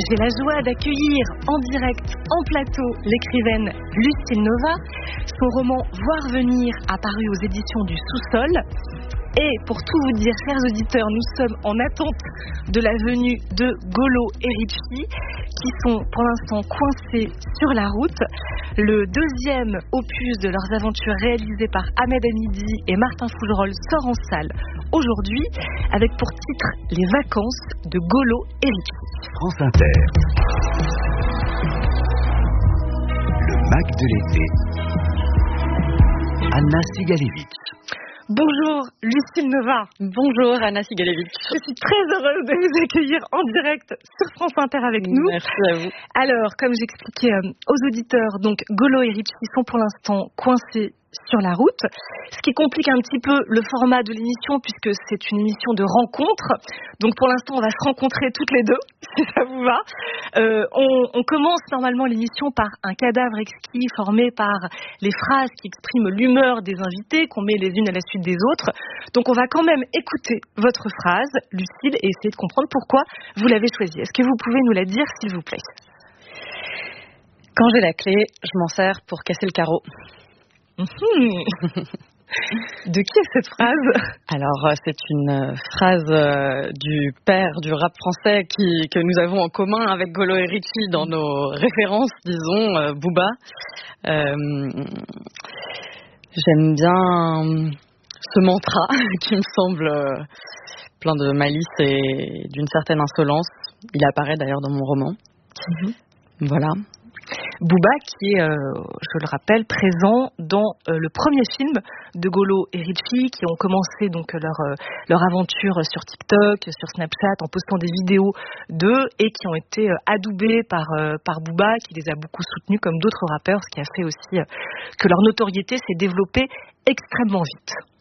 J'ai la joie d'accueillir en direct, en plateau, l'écrivaine Lucille Nova. Son roman Voir venir a paru aux éditions du Sous-sol. Et pour tout vous dire, chers auditeurs, nous sommes en attente de la venue de Golo et Richie, qui sont pour l'instant coincés sur la route. Le deuxième opus de leurs aventures réalisé par Ahmed Hamidi et Martin Fougerolles sort en salle aujourd'hui, avec pour titre Les vacances de Golo et Richie. France Inter. Le Mac de l'été. Anna Sigalevitch. Bonjour Lucille Nova. Bonjour Anna Sigalevitch. Je suis très heureuse de vous accueillir en direct sur France Inter avec nous. Merci à vous. Alors, comme j'expliquais aux auditeurs, donc Golo et Richie sont pour l'instant coincés sur la route, ce qui complique un petit peu le format de l'émission puisque c'est une émission de rencontre. Donc pour l'instant, on va se rencontrer toutes les deux, si ça vous va. On commence normalement l'émission par un cadavre exquis formé par les phrases qui expriment l'humeur des invités, qu'on met les unes à la suite des autres. Donc on va quand même écouter votre phrase, Lucille, et essayer de comprendre pourquoi vous l'avez choisie. Est-ce que vous pouvez nous la dire, s'il vous plaît ? Quand j'ai la clé, je m'en sers pour casser le carreau. De qui est cette phrase ? Alors, c'est une phrase du père du rap français que nous avons en commun avec Golo et Richie dans nos références, disons, Booba. J'aime bien ce mantra qui me semble plein de malice et d'une certaine insolence. Il apparaît d'ailleurs dans mon roman. Voilà. Booba qui est, je le rappelle, présent dans le premier film de Golo et Richie, qui ont commencé donc leur aventure sur TikTok, sur Snapchat, en postant des vidéos d'eux et qui ont été adoubés par Booba, qui les a beaucoup soutenus comme d'autres rappeurs, ce qui a fait aussi que leur notoriété s'est développée extrêmement vite.